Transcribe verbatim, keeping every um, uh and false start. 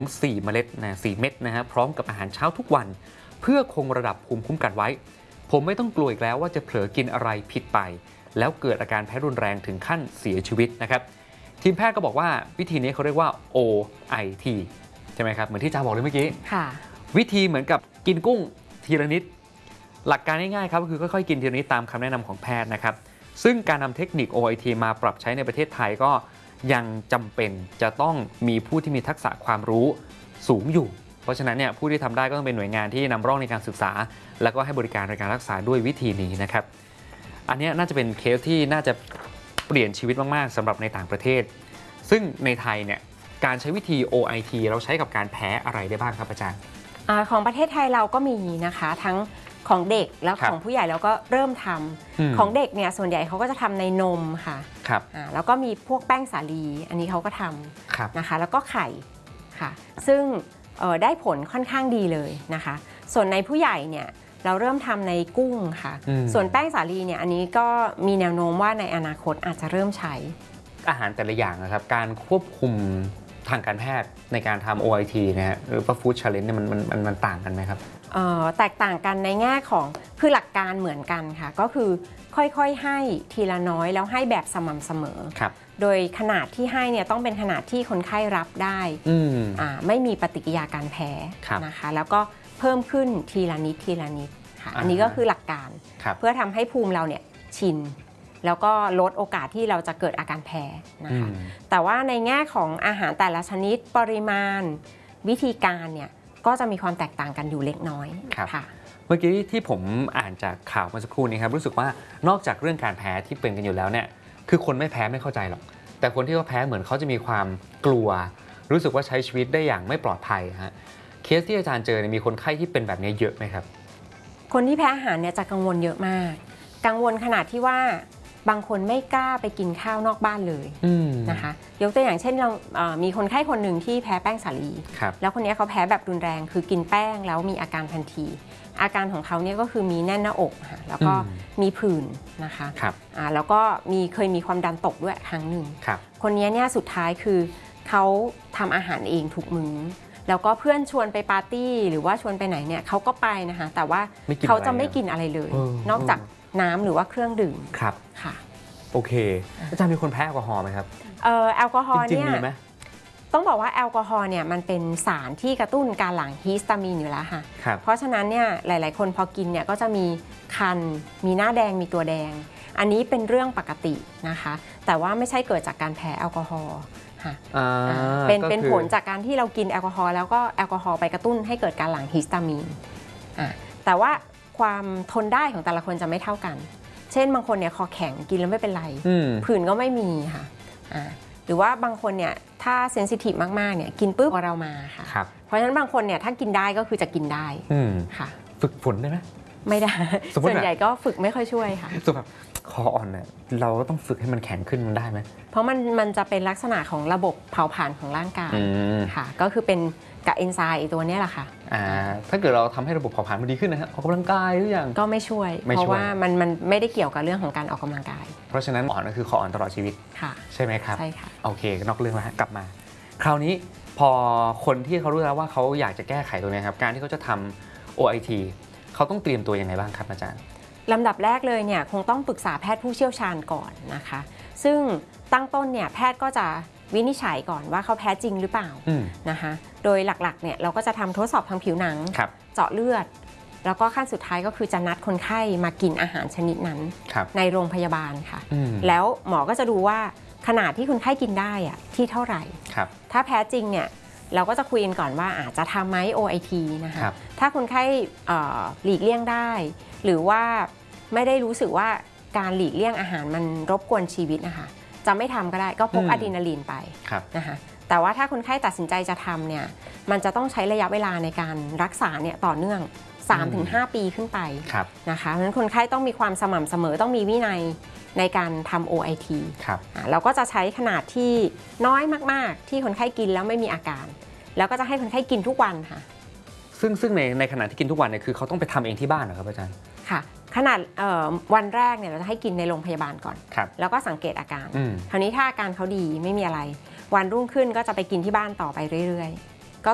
สี่เมล็ดนะสี่เม็ดนะฮะพร้อมกับอาหารเช้าทุกวันเพื่อคงระดับภูมิคุ้มกันไว้ผมไม่ต้องกลัวอีกแล้วว่าจะเผลอกินอะไรผิดไปแล้วเกิดอาการแพ้รุนแรงถึงขั้นเสียชีวิตนะครับทีมแพทย์ก็บอกว่าวิธีนี้เขาเรียกว่า โอ ไอ ที ใช่ไหมครับเหมือนที่จ้าบอกเลยเมื่อกี้ค่ะวิธีเหมือนกับกินกุ้งทีละนิดหลักการง่ายๆครับก็คือค่อยๆกินทีละนิดตามคำแนะนำของแพทย์นะครับซึ่งการนำเทคนิค โอ ไอ ที มาปรับใช้ในประเทศไทยก็ยังจำเป็นจะต้องมีผู้ที่มีทักษะความรู้สูงอยู่เพราะฉะนั้นเนี่ยผู้ที่ทำได้ก็ต้องเป็นหน่วยงานที่นำร่องในการศึกษาแล้วก็ให้บริการในการรักษาด้วยวิธีนี้นะครับอันนี้น่าจะเป็นเคสที่น่าจะเปลี่ยนชีวิตมากๆสำหรับในต่างประเทศซึ่งในไทยเนี่ยการใช้วิธี โอ ไอ ที เราใช้กับการแพ้อะไรได้บ้างครับอาจารย์ของประเทศไทยเราก็มีนะคะทั้งของเด็กแล้วของผู้ใหญ่เราก็เริ่มทำของเด็กเนี่ยส่วนใหญ่เขาก็จะทำในนมค่ะครับแล้วก็มีพวกแป้งสาลีอันนี้เขาก็ทำนะคะแล้วก็ไข่ค่ะซึ่งได้ผลค่อนข้างดีเลยนะคะส่วนในผู้ใหญ่เนี่ยเราเริ่มทำในกุ้งค่ะส่วนแป้งสาลีเนี่ยอันนี้ก็มีแนวโน้มว่าในอนาคตอาจจะเริ่มใช้อาหารแต่ละอย่างนะครับการควบคุมทางการแพทย์ในการทำ โอ ไอ ที นะฮะหรือว่า Food Challenge เนี่ยมันมันมันต่างกันไหมครับแตกต่างกันในแง่ของคือหลักการเหมือนกันค่ะก็คือค่อยๆให้ทีละน้อยแล้วให้แบบสม่ำเสมอโดยขนาดที่ให้เนี่ยต้องเป็นขนาดที่คนไข้รับได้ไม่มีปฏิกิริยาการแพ้นะคะแล้วก็เพิ่มขึ้นทีละนิดทีละนิดค่ะอันนี้ก็คือหลักการเพื่อทำให้ภูมิเราเนี่ยชินแล้วก็ลดโอกาสที่เราจะเกิดอาการแพ้นะคะแต่ว่าในแง่ของอาหารแต่ละชนิดปริมาณวิธีการเนี่ยก็จะมีความแตกต่างกันอยู่เล็กน้อยค่ะเมื่อกี้ที่ผมอ่านจากข่าวเมื่อสักครู่นี้ครับรู้สึกว่านอกจากเรื่องการแพ้ที่เป็นกันอยู่แล้วเนี่ยคือคนไม่แพ้ไม่เข้าใจหรอกแต่คนที่เขาแพ้เหมือนเขาจะมีความกลัวรู้สึกว่าใช้ชีวิตได้อย่างไม่ปลอดภัยฮะเคสที่อาจารย์เจอมีคนไข้ที่เป็นแบบนี้เยอะไหมครับคนที่แพ้อาหารเนี่ยจะกังวลเยอะมากกังวลขนาดที่ว่าบางคนไม่กล้าไปกินข้าวนอกบ้านเลยนะคะยกตัวอย่างเช่นเรามีคนไข้คนหนึ่งที่แพ้แป้งสาลีแล้วคนนี้เขาแพ้แบบรุนแรงคือกินแป้งแล้วมีอาการทันทีอาการของเขาเนี่ยก็คือมีแน่นหน้าอกค่ะแล้วก็มีผื่นนะคะแล้วก็มีเคยมีความดันตกด้วยครั้งหนึ่งคนนี้เนี่ยสุดท้ายคือเขาทำอาหารเองทุกมื้อแล้วก็เพื่อนชวนไปปาร์ตี้หรือว่าชวนไปไหนเนี่ยเขาก็ไปนะคะแต่ว่าเขาจะไม่กินอะไรเลยนอกจากน้ำหรือว่าเครื่องดื่มครับค่ะโอเคอาจารย์มีคนแพ้แอลกอฮอล์ไหมครับเออแอลกอฮอล์เนี่ยต้องบอกว่าแอลกอฮอล์เนี่ยมันเป็นสารที่กระตุ้นการหลั่งฮิสตามีนอยู่แล้วค่ะเพราะฉะนั้นเนี่ยหลายๆคนพอกินเนี่ยก็จะมีคันมีหน้าแดงมีตัวแดงอันนี้เป็นเรื่องปกตินะคะแต่ว่าไม่ใช่เกิดจากการแพ้แอลกอฮอล์ค่ะเป็นเป็นผลจากการที่เรากินแอลกอฮอล์แล้วก็แอลกอฮอล์ไปกระตุ้นให้เกิดการหลั่งฮิสตามีนแต่ว่าความทนได้ของแต่ละคนจะไม่เท่ากันเช่นบางคนเนี่ยคอแข็งกินแล้วไม่เป็นไรผื่นก็ไม่มีค่ะหรือว่าบางคนเนี่ยถ้าเซนซิทีฟมากๆเนี่ยกินปุ๊บเรามาค่ะเพราะฉะนั้นบางคนเนี่ยถ้ากินได้ก็คือจะกินได้ค่ะฝึกฝนได้ไหมไม่ได้ส่วนใหญ่ก็ฝึกไม่ค่อยช่วยค่ะส่วนแบบคออ่อนเนี่ยเราก็ต้องฝึกให้มันแข็งขึ้นมันได้ไหมเพราะมันมันจะเป็นลักษณะของระบบเผาผลาญของร่างกายค่ะก็คือเป็นกับเอนไซม์ตัวนี้แหละค่ะถ้าเกิดเราทำให้ระบบเผาผลาญมันดีขึ้นนะฮะออกกำลังกายหรือยังก็ไม่ช่วยเพราะว่ามันมันไม่ได้เกี่ยวกับเรื่องของการออกกำลังกายเพราะฉะนั้นอ่อนก็คือคออ่อนตลอดชีวิตใช่ไหมครับใช่ค่ะโอเคนอกเรื่องแล้วกลับมาคราวนี้พอคนที่เขารู้แล้วว่าเขาอยากจะแก้ไขตัวนี้ครับการที่เขาจะทำ โอ ไอ ที เขาต้องเตรียมตัวยังไงบ้างครับอาจารย์ลำดับแรกเลยเนี่ยคงต้องปรึกษาแพทย์ผู้เชี่ยวชาญก่อนนะคะซึ่งตั้งต้นเนี่ยแพทย์ก็จะวินิจฉัยก่อนว่าเขาแพ้จริงหรือเปล่านะคะโดยหลักๆเนี่ยเราก็จะทำทดสอบทางผิวหนังเจาะเลือดแล้วก็ขั้นสุดท้ายก็คือจะนัดคนไข้มากินอาหารชนิดนั้นในโรงพยาบาลค่ะแล้วหมอก็จะดูว่าขนาดที่คนไข้กินได้อะที่เท่าไหร่ถ้าแพ้จริงเนี่ยเราก็จะคุยกันก่อนว่าอาจจะทำไหม โอ ไอ ที นะคะถ้าคนไข้หลีกเลี่ยงได้หรือว่าไม่ได้รู้สึกว่าการหลีกเลี่ยงอาหารมันรบกวนชีวิตนะคะจะไม่ทำก็ได้ก็พกอะดรีนาลีนไปนะคะแต่ว่าถ้าคนไข้ตัดสินใจจะทำเนี่ยมันจะต้องใช้ระยะเวลาในการรักษาเนี่ยต่อเนื่อง สามถึงห้า ปีขึ้นไปนะคะเพราะฉะนั้นคนไข้ต้องมีความสม่ำเสมอต้องมีวินัยในการทำ โอ ไอ ที เราก็จะใช้ขนาดที่น้อยมากๆที่คนไข้กินแล้วไม่มีอาการแล้วก็จะให้คนไข้กินทุกวันค่ะซึ่งซึ่งในในขณะที่กินทุกวันเนี่ยคือเขาต้องไปทำเองที่บ้านเหรอครับอาจารย์ค่ะขนาดวันแรกเนี่ยเราจะให้กินในโรงพยาบาลก่อนแล้วก็สังเกตอาการคราวนี้ถ้าอาการเขาดีไม่มีอะไรวันรุ่งขึ้นก็จะไปกินที่บ้านต่อไปเรื่อยๆ